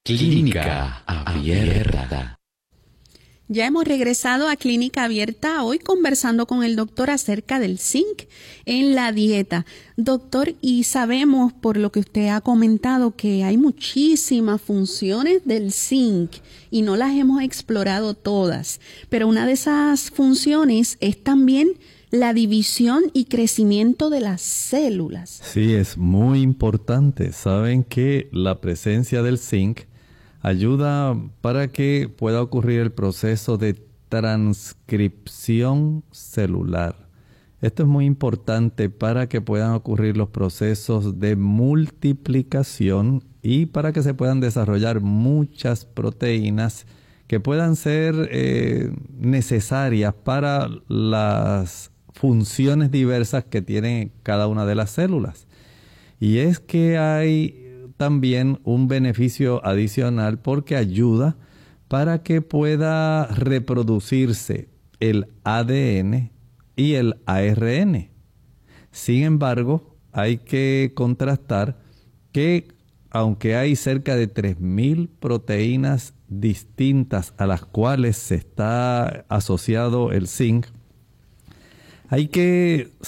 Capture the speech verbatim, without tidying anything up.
Clínica Abierta. Ya hemos regresado a Clínica Abierta, hoy conversando con el doctor acerca del zinc en la dieta. Doctor, y sabemos por lo que usted ha comentado que hay muchísimas funciones del zinc y no las hemos explorado todas, pero una de esas funciones es también la división y crecimiento de las células. Sí, es muy importante. Saben que la presencia del zinc ayuda para que pueda ocurrir el proceso de transcripción celular. Esto es muy importante para que puedan ocurrir los procesos de multiplicación y para que se puedan desarrollar muchas proteínas que puedan ser eh, necesarias para las funciones diversas que tiene cada una de las células. Y es que hay también un beneficio adicional porque ayuda para que pueda reproducirse el A D N y el A R N. Sin embargo, hay que contrastar que aunque hay cerca de tres mil proteínas distintas a las cuales se está asociado el zinc, hay que